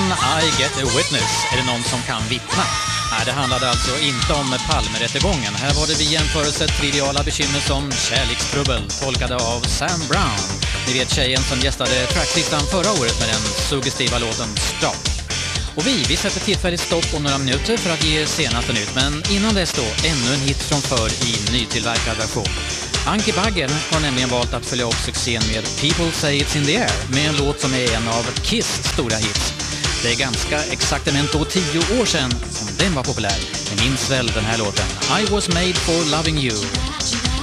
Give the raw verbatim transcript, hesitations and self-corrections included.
I Get a Witness är det någon som kan vittna. Nej, det handlade alltså inte om Palmerättegången. Här var det vid jämförelse triviala bekymmer som kärlekstrubbel, tolkade av Sam Brown. Ni vet tjejen som gästade tracklistan förra året med den suggestiva låten Stop. Och vi, vi sätter tillfälligt stopp om några minuter för att ge er senaste nytt. Men innan dess då, ännu en hit från förr i nytillverkad version. Anki Bagger har nämligen valt att följa upp succén med People Say It's In The Air med en låt som är en av Kiss stora hits. Det är ganska exaktament då tio år sedan som den var populär. Men minns väl den här låten I Was Made For Loving You.